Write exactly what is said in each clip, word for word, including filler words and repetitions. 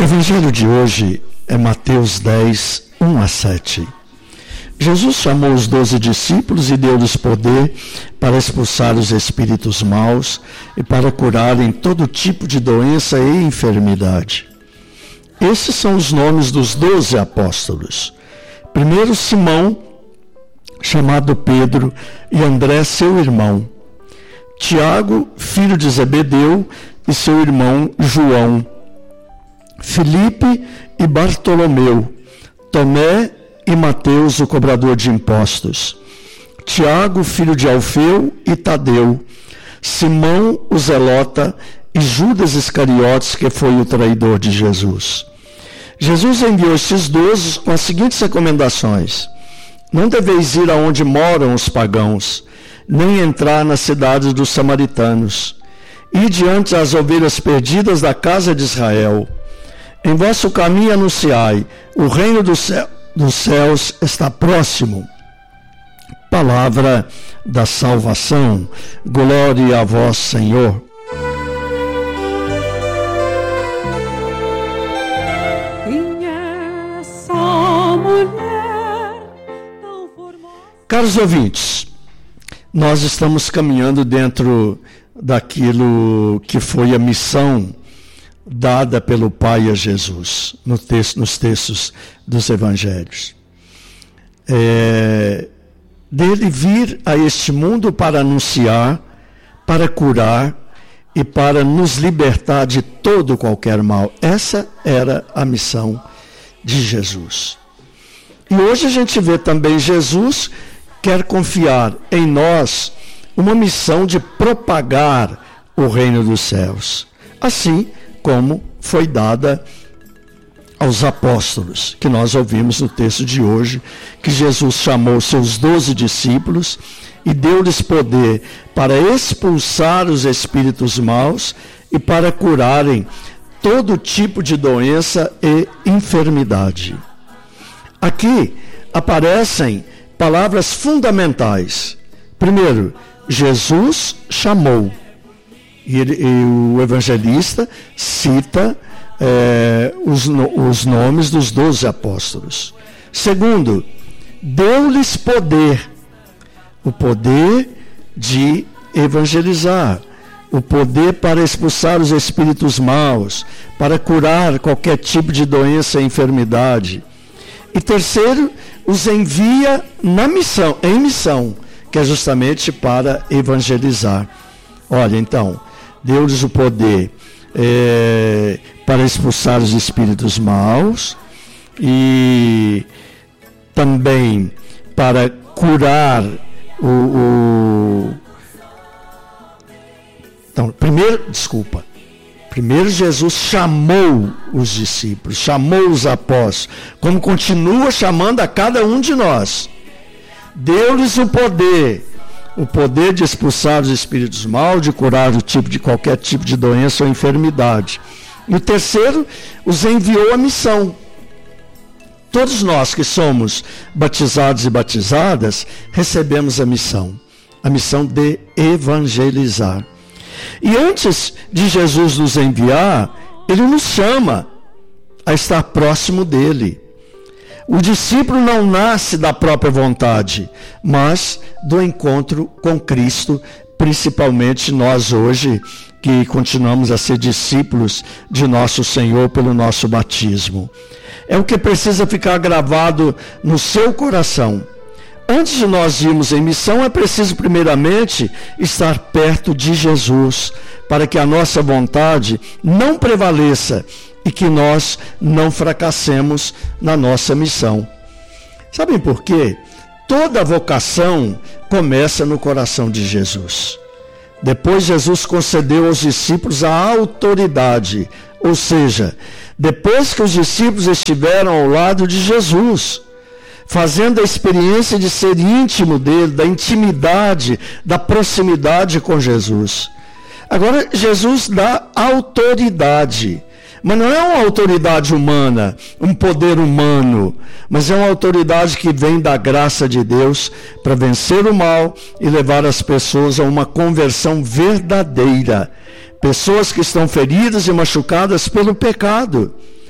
Evangelho de hoje é Mateus dez, um a sete. Jesus chamou os doze discípulos e deu-lhes poder para expulsar os espíritos maus e para curarem todo tipo de doença e enfermidade. Esses são os nomes dos doze apóstolos. Primeiro, Simão, chamado Pedro, e André, seu irmão. Tiago, filho de Zebedeu, e seu irmão João. Filipe e Bartolomeu. Tomé e Mateus, o cobrador de impostos. Tiago, filho de Alfeu, e Tadeu. Simão, o zelota, e Judas Iscariotes, que foi o traidor de Jesus. Jesus enviou esses doze com as seguintes recomendações: não deveis ir aonde moram os pagãos, nem entrar nas cidades dos samaritanos. Ide diante as ovelhas perdidas da casa de Israel. Em vosso caminho anunciai, o reino do céu, dos céus está próximo. Palavra da salvação. Glória a vós, Senhor. Caros ouvintes, nós estamos caminhando dentro daquilo que foi a missão dada pelo Pai a Jesus, no texto, nos textos dos Evangelhos. É, dele vir a este mundo para anunciar, para curar e para nos libertar de todo qualquer mal. Essa era a missão de Jesus. E hoje a gente vê também Jesus quer confiar em nós uma missão de propagar o reino dos céus, assim como foi dada aos apóstolos, que nós ouvimos no texto de hoje, que Jesus chamou seus doze discípulos e deu-lhes poder para expulsar os espíritos maus e para curarem todo tipo de doença e enfermidade. Aqui aparecem palavras fundamentais. Primeiro, Jesus chamou. E, ele, e o evangelista cita é, os, os nomes dos doze apóstolos. Segundo, deu-lhes poder. O poder de evangelizar. O poder para expulsar os espíritos maus. Para curar qualquer tipo de doença e enfermidade. E terceiro, os envia na missão, em missão, que é justamente para evangelizar. Olha, então, deu-lhes o poder é, para expulsar os espíritos maus e também para curar o... o... Então, primeiro, desculpa. Primeiro Jesus chamou os discípulos, chamou os apóstolos, como continua chamando a cada um de nós. Deu-lhes o poder, o poder de expulsar os espíritos maus, de curar o tipo de qualquer tipo de doença ou enfermidade. E o terceiro, os enviou à missão. Todos nós que somos batizados e batizadas, recebemos a missão, a missão de evangelizar. E antes de Jesus nos enviar, ele nos chama a estar próximo dele. O discípulo não nasce da própria vontade, mas do encontro com Cristo, principalmente nós hoje, que continuamos a ser discípulos de nosso Senhor pelo nosso batismo. É o que precisa ficar gravado no seu coração. Antes de nós irmos em missão, é preciso primeiramente estar perto de Jesus, para que a nossa vontade não prevaleça e que nós não fracassemos na nossa missão. Sabem por quê? Toda vocação começa no coração de Jesus. Depois Jesus concedeu aos discípulos a autoridade, ou seja, depois que os discípulos estiveram ao lado de Jesus, fazendo a experiência de ser íntimo dele, da intimidade, da proximidade com Jesus. Agora, Jesus dá autoridade, mas não é uma autoridade humana, um poder humano, mas é uma autoridade que vem da graça de Deus para vencer o mal e levar as pessoas a uma conversão verdadeira. Pessoas que estão feridas e machucadas pelo pecado.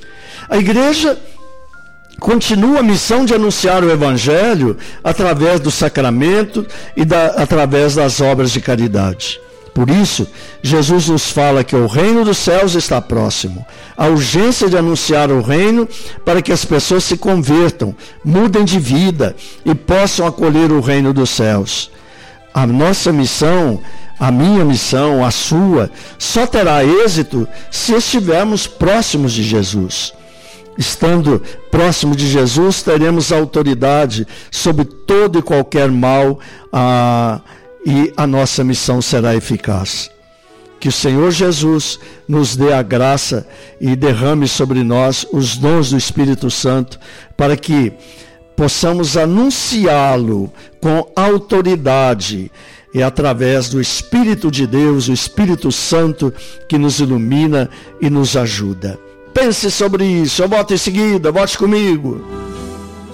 A igreja continua a missão de anunciar o Evangelho através do sacramento e da, através das obras de caridade. Por isso, Jesus nos fala que o reino dos céus está próximo. A urgência de anunciar o reino para que as pessoas se convertam, mudem de vida e possam acolher o reino dos céus. A nossa missão, a minha missão, a sua, só terá êxito se estivermos próximos de Jesus. Estando próximo de Jesus, teremos autoridade sobre todo e qualquer mal, ah, e a nossa missão será eficaz. Que o Senhor Jesus nos dê a graça e derrame sobre nós os dons do Espírito Santo, para que possamos anunciá-lo com autoridade, e através do Espírito de Deus, o Espírito Santo, que nos ilumina e nos ajuda. Pense sobre isso, eu volto em seguida, volte comigo.